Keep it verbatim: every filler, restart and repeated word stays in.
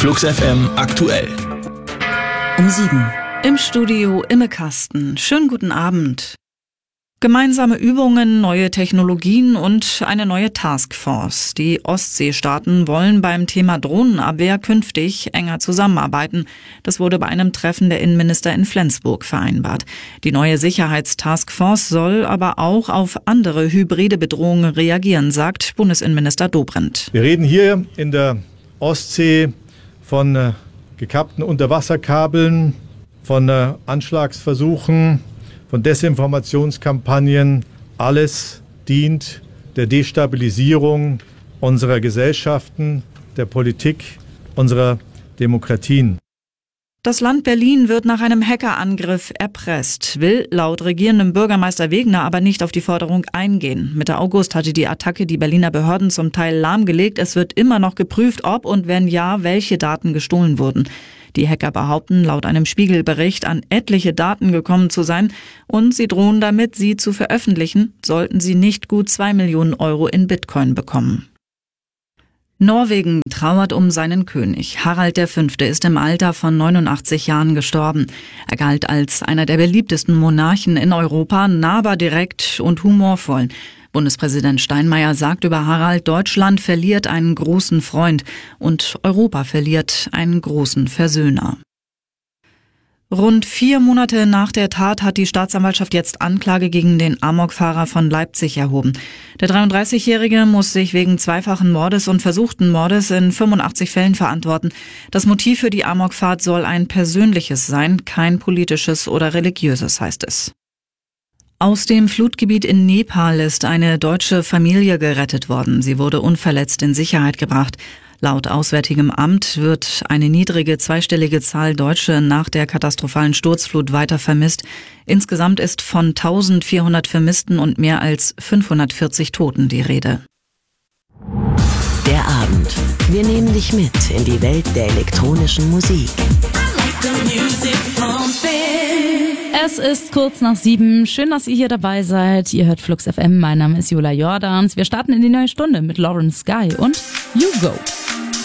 Flux F M aktuell. Um sieben. Im Studio Imme Kasten. Schönen guten Abend. Gemeinsame Übungen, neue Technologien und eine neue Taskforce. Die Ostseestaaten wollen beim Thema Drohnenabwehr künftig enger zusammenarbeiten. Das wurde bei einem Treffen der Innenminister in Flensburg vereinbart. Die neue Sicherheitstaskforce soll aber auch auf andere hybride Bedrohungen reagieren, sagt Bundesinnenminister Dobrindt. Wir reden hier in der Ostsee von äh, gekappten Unterwasserkabeln, von äh, Anschlagsversuchen, von Desinformationskampagnen. Alles dient der Destabilisierung unserer Gesellschaften, der Politik, unserer Demokratien. Das Land Berlin wird nach einem Hackerangriff erpresst, will laut regierendem Bürgermeister Wegner aber nicht auf die Forderung eingehen. Mitte August hatte die Attacke die Berliner Behörden zum Teil lahmgelegt. Es wird immer noch geprüft, ob und wenn ja, welche Daten gestohlen wurden. Die Hacker behaupten, laut einem Spiegelbericht an etliche Daten gekommen zu sein und sie drohen damit, sie zu veröffentlichen, sollten sie nicht gut zwei Millionen Euro in Bitcoin bekommen. Norwegen trauert um seinen König. Harald der Fünfte ist im Alter von neunundachtzig Jahren gestorben. Er galt als einer der beliebtesten Monarchen in Europa, nahbar, direkt und humorvoll. Bundespräsident Steinmeier sagt über Harald, Deutschland verliert einen großen Freund und Europa verliert einen großen Versöhner. Rund vier Monate nach der Tat hat die Staatsanwaltschaft jetzt Anklage gegen den Amokfahrer von Leipzig erhoben. Der dreiunddreißigjährige muss sich wegen zweifachen Mordes und versuchten Mordes in fünfundachtzig Fällen verantworten. Das Motiv für die Amokfahrt soll ein persönliches sein, kein politisches oder religiöses, heißt es. Aus dem Flutgebiet in Nepal ist eine deutsche Familie gerettet worden. Sie wurde unverletzt in Sicherheit gebracht. Laut Auswärtigem Amt wird eine niedrige zweistellige Zahl Deutsche nach der katastrophalen Sturzflut weiter vermisst. Insgesamt ist von eintausendvierhundert Vermissten und mehr als fünfhundertvierzig Toten die Rede. Der Abend. Wir nehmen dich mit in die Welt der elektronischen Musik. Es ist kurz nach sieben. Schön, dass ihr hier dabei seid. Ihr hört Flux F M. Mein Name ist Jula Jordans. Wir starten in die neue Stunde mit Lauren Sky und You Go.